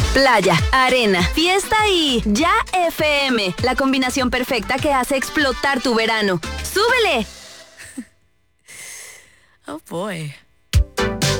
Playa, arena, fiesta y Ya FM, la combinación perfecta que hace explotar tu verano. ¡Súbele! Oh boy.